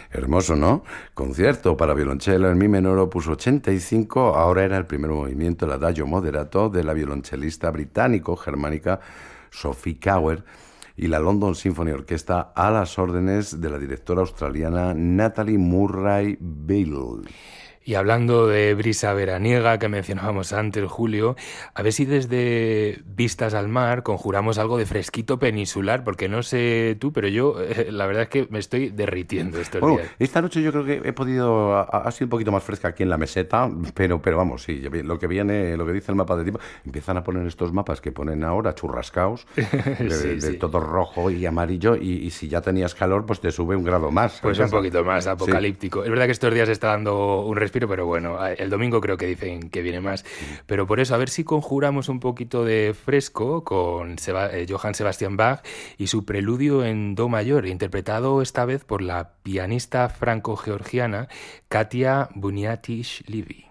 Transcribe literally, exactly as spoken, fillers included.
Hermoso, ¿no? Concierto para violonchelo en mi menor opus ochenta y cinco. Ahora era el primer movimiento, el Adagio Moderato, de la violonchelista británico-germánica Sophie Cowell, y la London Symphony Orchestra a las órdenes de la directora australiana Natalie Murray Bale. Y hablando de brisa veraniega que mencionábamos antes, Julio, a ver si desde Vistas al Mar conjuramos algo de fresquito peninsular, porque no sé tú, pero yo eh, la verdad es que me estoy derritiendo estos Bueno, días. esta noche yo creo que he podido, ha, ha sido un poquito más fresca aquí en la meseta, pero, pero vamos, sí, lo que viene, lo que dice el mapa de tipo, empiezan a poner estos mapas que ponen ahora churrascaos, de, Sí, de sí. todo rojo y amarillo, y, y si ya tenías calor, pues te sube un grado más. Pues un poquito más apocalíptico. Sí. Es verdad que estos días está dando un respiro, pero bueno, el domingo creo que dicen que viene más. Pero por eso, a ver si conjuramos un poquito de fresco con Seba, eh, Johann Sebastian Bach y su preludio en do mayor, interpretado esta vez por la pianista franco-georgiana Katia Buniatish-Livy.